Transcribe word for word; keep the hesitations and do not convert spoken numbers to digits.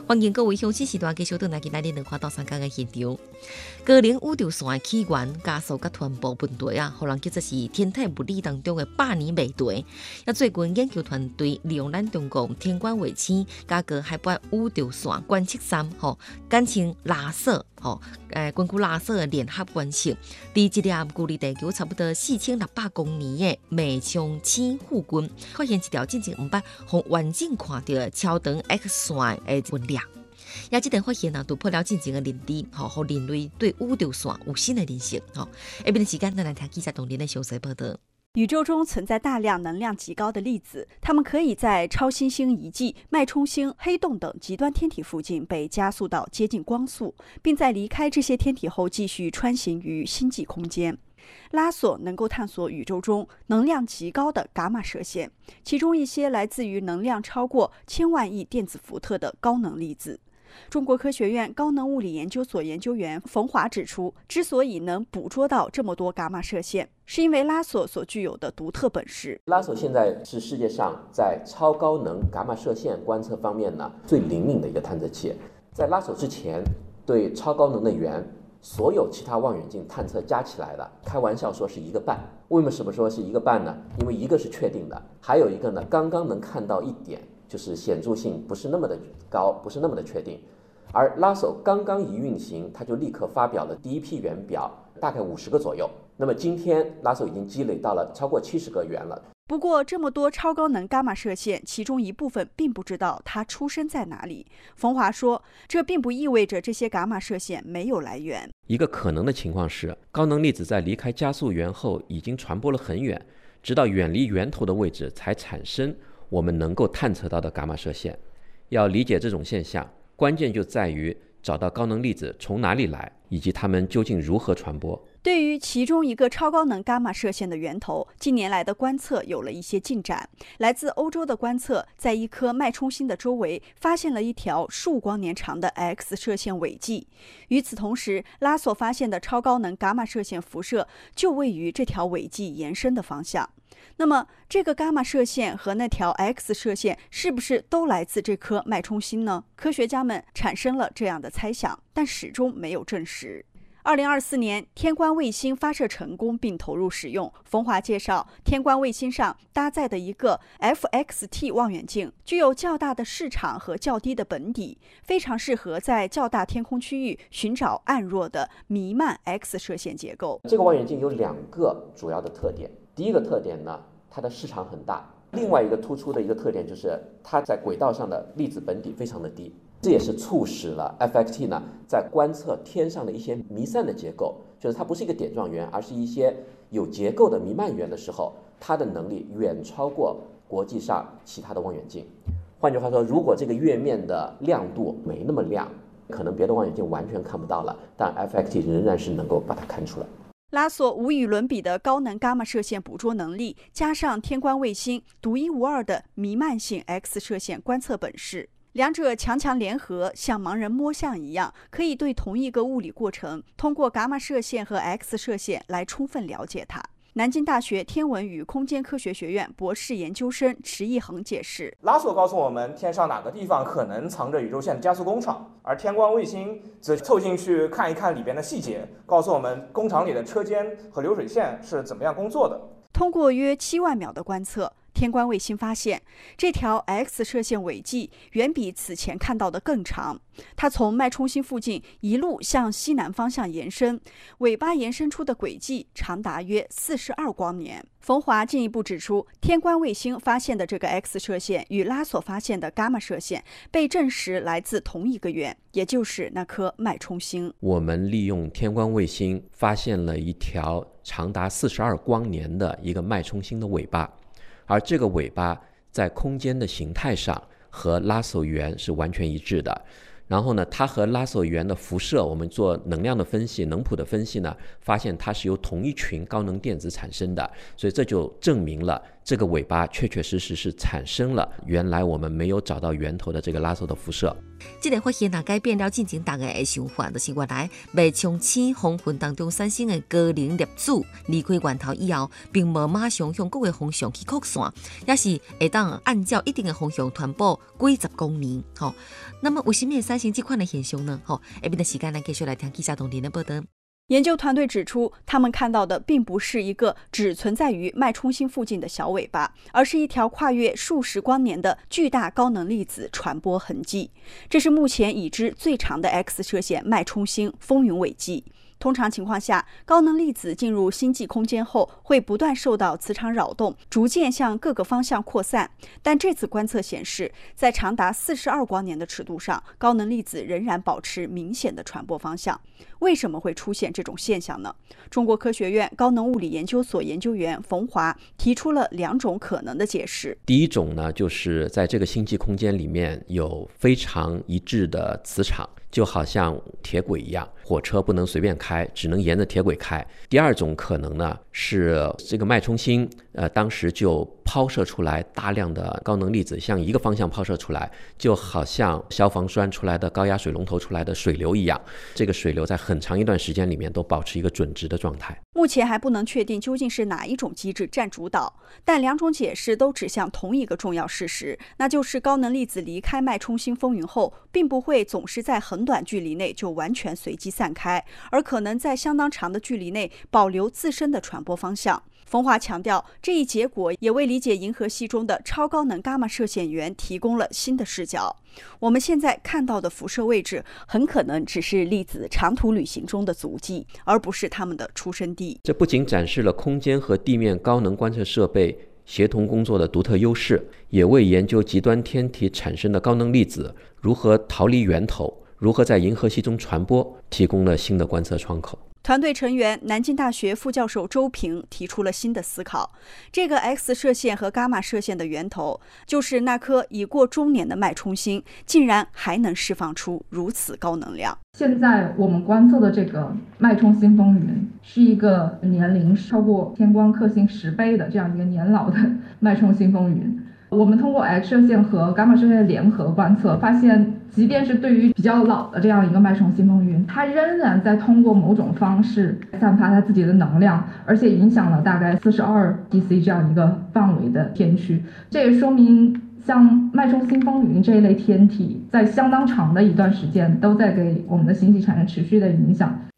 欢迎各位乡亲时段继续回来今日两看到三讲的现场。高能宇宙线的起源、加速甲传播问题啊，互人叫做是天体物理当中的百年谜题。啊，最近研究团队利用咱中国天观卫星加个海拔宇宙线观测站，吼，简称拉索，吼，诶，根据拉索的联合观测，伫一粒距离地球差不多四千六百公里的脉冲星附近，发现一条进前毋捌互完整看到的超长 X 线的纹理。也这点发现啊，突破了进前的认知，吼，互人类对宇宙线有新的认识。吼，下边的时间，咱来听记者同林的详细报道。 宇宙中存在大量能量极高的粒子，它们可以在超新星遗迹、脉冲星、黑洞等极端天体附近被加速到接近光速，并在离开这些天体后继续穿行于星际空间。拉索能够探索宇宙中能量极高的伽马射线，其中一些来自于能量超过千万亿电子伏特的高能粒子。中国科学院高能物理研究所研究员冯华指出，之所以能捕捉到这么多伽马射线，是因为拉索所具有的独特本事。 拉索现在是世界上在超高能伽马射线观测方面呢最灵敏的一个探测器。在拉索之前，对超高能的源，所有其他望远镜探测加起来的，开玩笑说是一个半。为什么说是一个半呢？因为一个是确定的，还有一个呢刚刚能看到一点，就是显著性不是那么的高，不是那么的确定。而拉索刚刚一运行，它就立刻发表了第一批源表，大概五十个左右。那么今天拉索已经积累到了超过七十个源了。 不过，这么多超高能伽马射线，其中一部分并不知道它出生在哪里。冯华说，这并不意味着这些伽马射线没有来源。 一个可能的情况是，高能粒子在离开加速源后已经传播了很远，直到远离源头的位置才产生我们能够探测到的伽马射线。要理解这种现象，关键就在于找到高能粒子从哪里来，以及它们究竟如何传播。 对于其中一个超高能伽马射线的源头，近年来的观测有了一些进展。来自欧洲的观测在一颗脉冲星的周围发现了一条数光年长的 X 射线尾迹。与此同时，拉索发现的超高能伽马射线辐射就位于这条尾迹延伸的方向。那么，这个伽马射线和那条 X 射线是不是都来自这颗脉冲星呢？科学家们产生了这样的猜想，但始终没有证实。二零二四年，天观卫星发射成功并投入使用。冯华介绍，天观卫星上搭载的一个 F X T 望远镜具有较大的视场和较低的本底，非常适合在较大天空区域寻找暗弱的弥漫 X 射线结构。 这个望远镜有两个主要的特点，第一个特点呢，它的视场很大；另外一个突出的一个特点就是它在轨道上的粒子本底非常的低。这也是促使了 F X T 呢在观测天上的一些弥散的结构，就是它不是一个点状源，而是一些有结构的弥漫源的时候，它的能力远超过国际上其他的望远镜。换句话说，如果这个月面的亮度没那么亮，可能别的望远镜完全看不到了，但 F X T 仍然是能够把它看出来。 拉索无与伦比的高能伽马射线捕捉能力，加上天观卫星独一无二的弥漫性 X 射线观测本事，两者强强联合，像盲人摸象一样，可以对同一个物理过程通过伽马射线和 X 射线来充分了解它。南京大学天文与空间科学学院博士研究生池一恒解释， 拉索告诉我们天上哪个地方可能藏着宇宙线的加速工厂，而天观卫星则凑进去看一看里边的细节，告诉我们工厂里的车间和流水线是怎么样工作的。 通过约七万秒的观测，天观卫星发现，这条 X 射线尾迹远比此前看到的更长。它从脉冲星附近一路向西南方向延伸，尾巴延伸出的轨迹长达约四十二光年。冯华进一步指出，天观卫星发现的这个 X 射线与拉索发现的伽马射线被证实来自同一个源，也就是那颗脉冲星。 我们利用天观卫星发现了一条长达四十二光年的一个脉冲星的尾巴，而这个尾巴在空间的形态上和拉索源是完全一致的。然后呢，它和拉索源的辐射，我们做能量的分析、能谱的分析呢，发现它是由同一群高能电子产生的，所以这就证明了这个尾巴确确实实是产生了原来我们没有找到源头的这个拉索的辐射。 这个发现啊，改变了进前大家的想法，就是原来脉冲星黄昏当中产生的高能粒子离开源头以后，并无马上向各个方向去扩散，也是会当按照一定的方向传播几十公里。吼，那么为什么会产生这款的现象呢？吼，下面的时间来继续来听记者同林的报道。 研究团队指出，他们看到的并不是一个只存在于脉冲星附近的小尾巴，而是一条跨越数十光年的巨大高能粒子传播痕迹。这是目前已知最长的 X 射线脉冲星风云尾迹。通常情况下，高能粒子进入星际空间后会不断受到磁场扰动，逐渐向各个方向扩散。但这次观测显示，在长达四十二光年的尺度上，高能粒子仍然保持明显的传播方向。为什么会出现这种现象呢？中国科学院高能物理研究所研究员冯华提出了两种可能的解释。 第一种呢，就是在这个星际空间里面有非常一致的磁场，就好像铁轨一样，火车不能随便开，只能沿着铁轨开。第二种可能呢，是这个脉冲星呃，当时就抛射出来大量的高能粒子，向一个方向抛射出来，就好像消防栓出来的高压水龙头出来的水流一样，这个水流在很长一段时间里面都保持一个准值的状态。 目前还不能确定究竟是哪一种机制占主导，但两种解释都指向同一个重要事实，那就是高能粒子离开脉冲星风云后，并不会总是在很短距离内就完全随机散开，而可能在相当长的距离内保留自身的传播方向。冯华强调，这一结果也为理解银河系中的超高能伽马射线源提供了新的视角。我们现在看到的辐射位置很可能只是粒子长途旅行中的足迹，而不是它们的出生地。 这不仅展示了空间和地面高能观测设备协同工作的独特优势，也为研究极端天体产生的高能粒子如何逃离源头，如何在银河系中传播提供了新的观测窗口。 团队成员南京大学副教授周平提出了新的思考，这个 X 射线和伽马射线的源头就是那颗已过中年的脉冲星，竟然还能释放出如此高能量。 现在我们观测的这个脉冲星风云是一个年龄超过天光克星十倍的这样一个年老的脉冲星风云。我们通过 X 射线和伽马射线联合观测，发现即便是对于比较老的这样一个脉冲星风云，它仍然在通过某种方式散发它自己的能量，而且影响了大概四十二 D C 这样一个范围的天区。这也说明像脉冲星风云这一类天体在相当长的一段时间都在给我们的星系产生持续的影响，